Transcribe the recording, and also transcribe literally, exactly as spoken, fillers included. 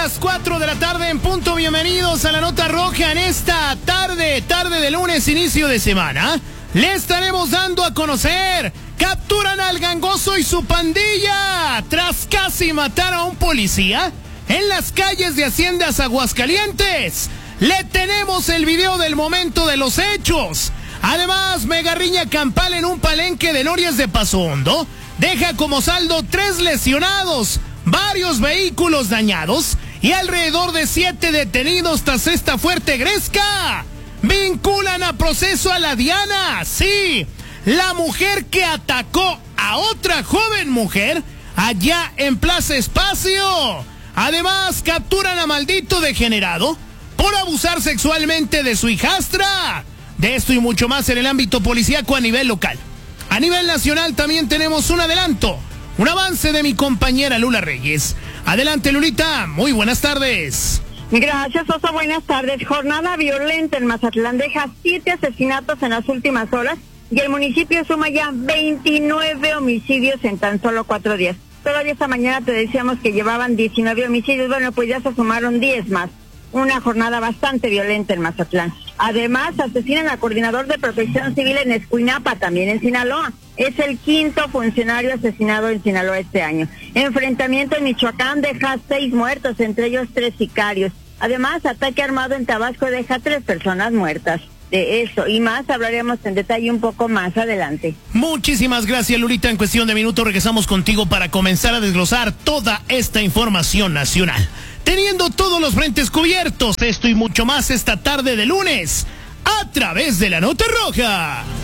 las cuatro de la tarde en punto. Bienvenidos a la Nota Roja en esta tarde, tarde de lunes, inicio de semana. Le estaremos dando a conocer: capturan al gangoso y su pandilla tras casi matar a un policía en las calles de Haciendas Aguascalientes. Le tenemos el video del momento de los hechos. Además, megarriña campal en un palenque de Norias de Paso Hondo deja como saldo tres lesionados, varios vehículos dañados y alrededor de siete detenidos tras esta fuerte gresca. Vinculan a proceso a la Diana, sí, la mujer que atacó a otra joven mujer allá en Plaza Espacio. Además, capturan a maldito degenerado por abusar sexualmente de su hijastra. De esto y mucho más en el ámbito policíaco a nivel local. A nivel nacional también tenemos un adelanto, un avance de mi compañera Lula Reyes. Adelante, Lulita, muy buenas tardes. Gracias, Oso, buenas tardes. Jornada violenta en Mazatlán deja siete asesinatos en las últimas horas y el municipio suma ya veintinueve homicidios en tan solo cuatro días. Todavía esta mañana te decíamos que llevaban diecinueve homicidios, bueno, pues ya se sumaron diez más. Una jornada bastante violenta en Mazatlán. Además, asesinan al coordinador de protección civil en Escuinapa, también en Sinaloa. Es el quinto funcionario asesinado en Sinaloa este año. Enfrentamiento en Michoacán deja seis muertos, entre ellos tres sicarios. Además, ataque armado en Tabasco deja tres personas muertas. De eso y más hablaremos en detalle un poco más adelante. Muchísimas gracias, Lulita. En cuestión de minutos regresamos contigo para comenzar a desglosar toda esta información nacional. Teniendo todos los frentes cubiertos, esto y mucho más esta tarde de lunes, a través de la Nota Roja.